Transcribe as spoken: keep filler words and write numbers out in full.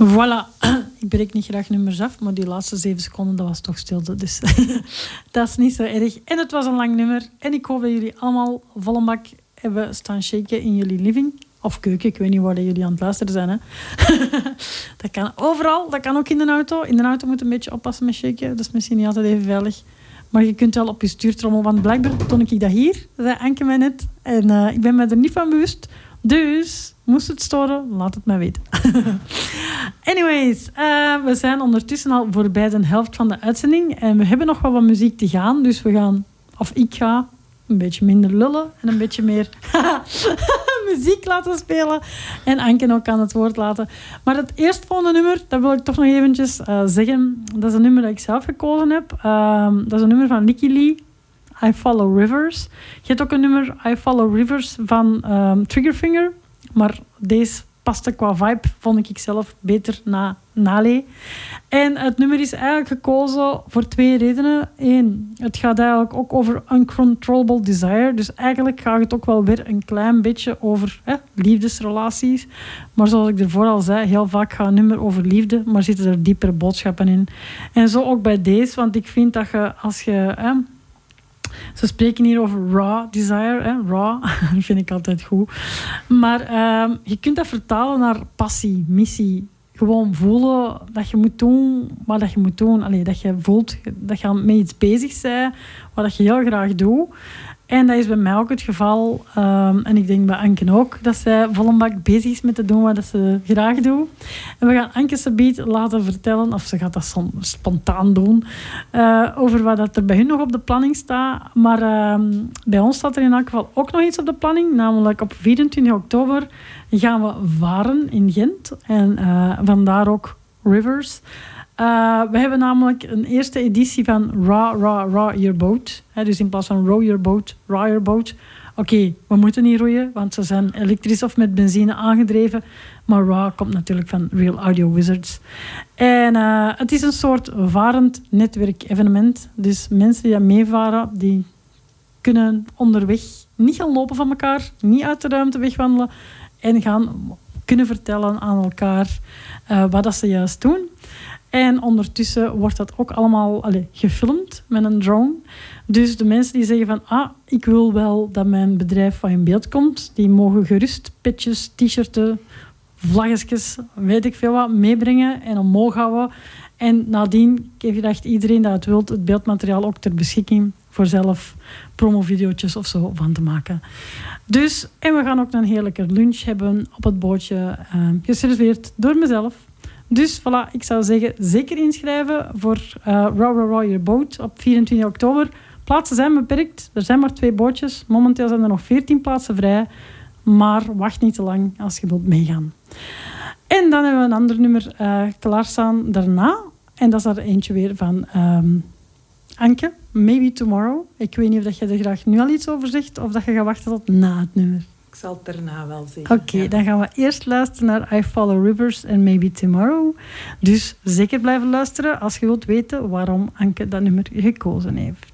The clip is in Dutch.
Voilà. Ik breek niet graag nummers af, maar die laatste zeven seconden, dat was toch stilte. Dus dat is niet zo erg. En het was een lang nummer. En ik hoop dat jullie allemaal volle bak hebben staan shaken in jullie living. Of keuken, ik weet niet waar jullie aan het luisteren zijn. Hè. Dat kan overal, dat kan ook in de auto. In de auto moet je een beetje oppassen met shaken. Dat is misschien niet altijd even veilig. Maar je kunt wel op je stuurtrommel, want blijkbaar toon ik dat hier. Dat zei Anke mij net. En uh, ik ben me er niet van bewust. Dus, moest het storen, laat het mij weten. Anyways, uh, we zijn ondertussen al voorbij de helft van de uitzending. En we hebben nog wel wat muziek te gaan. Dus we gaan, of ik ga, een beetje minder lullen. En een beetje meer muziek laten spelen. En Anke ook aan het woord laten. Maar het eerstvolgende nummer, dat wil ik toch nog eventjes uh, zeggen. Dat is een nummer dat ik zelf gekozen heb. Uh, dat is een nummer van Licky Lee. I Follow Rivers. Je hebt ook een nummer, I Follow Rivers, van um, Triggerfinger. Maar deze paste qua vibe, vond ik zelf beter na Nale. En het nummer is eigenlijk gekozen voor twee redenen. Eén, het gaat eigenlijk ook over Uncontrollable Desire. Dus eigenlijk gaat het ook wel weer een klein beetje over hè, liefdesrelaties. Maar zoals ik ervoor al zei, heel vaak gaat een nummer over liefde, maar zitten er diepere boodschappen in. En zo ook bij deze, want ik vind dat je, als je... Hè, ze spreken hier over raw desire. Hè? Raw, dat vind ik altijd goed. Maar uh, je kunt dat vertalen naar passie, missie. Gewoon voelen dat je moet doen wat dat je moet doen. Allee, dat je voelt dat je met iets bezig bent, wat dat je heel graag doet. En dat is bij mij ook het geval. Um, en ik denk bij Anke ook, dat zij volle bak bezig is met te doen wat ze graag doet. En we gaan Anke Sabiet laten vertellen, of ze gaat dat spontaan doen, uh, over wat dat er bij hun nog op de planning staat. Maar um, bij ons staat er in elk geval ook nog iets op de planning. Namelijk op vierentwintig oktober gaan we varen in Gent. En uh, vandaar ook Rivers. Uh, we hebben namelijk een eerste editie van Raw, Raw, Raw Your Boat. He, dus in plaats van Row Your Boat, Raw Your Boat. Oké, okay, we moeten niet roeien, want ze zijn elektrisch of met benzine aangedreven. Maar Raw komt natuurlijk van Real Audio Wizards. En uh, het is een soort varend netwerk-evenement. Dus mensen die meevaren, die kunnen onderweg niet gaan lopen van elkaar, niet uit de ruimte wegwandelen en gaan kunnen vertellen aan elkaar uh, wat dat ze juist doen. En ondertussen wordt dat ook allemaal allez, gefilmd met een drone. Dus de mensen die zeggen van... ah, ik wil wel dat mijn bedrijf van in beeld komt... die mogen gerust petjes, t-shirten, vlaggetjes, weet ik veel wat, meebrengen en omhoog houden. En nadien krijgt iedereen dat het wil het beeldmateriaal ook ter beschikking... voor zelf promovideootjes of zo van te maken. Dus, en we gaan ook een heerlijke lunch hebben op het bootje... Uh, geserveerd door mezelf... Dus voilà, ik zou zeggen, zeker inschrijven voor uh, Raw Raw Raw Your Boat op vierentwintig oktober. Plaatsen zijn beperkt, er zijn maar twee bootjes. Momenteel zijn er nog veertien plaatsen vrij. Maar wacht niet te lang als je wilt meegaan. En dan hebben we een ander nummer uh, klaarstaan daarna. En dat is er eentje weer van um, Anke, Maybe Tomorrow. Ik weet niet of je er graag nu al iets over zegt of dat je gaat wachten tot na het nummer. Ik zal het daarna wel zeggen. Oké, okay, ja. Dan gaan we eerst luisteren naar I Follow Rivers en Maybe Tomorrow. Dus zeker blijven luisteren als je wilt weten waarom Anke dat nummer gekozen heeft.